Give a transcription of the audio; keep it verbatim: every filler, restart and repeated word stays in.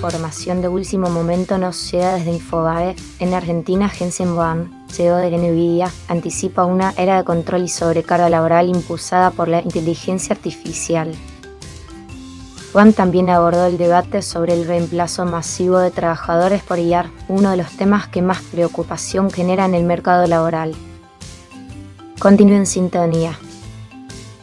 información de último momento nos llega desde Infobae. En Argentina, Jensen Huang, C E O de Nvidia, anticipa una era de control y sobrecarga laboral impulsada por la inteligencia artificial. Huang también abordó el debate sobre el reemplazo masivo de trabajadores por I A, uno de los temas que más preocupación genera en el mercado laboral. Continúe en sintonía.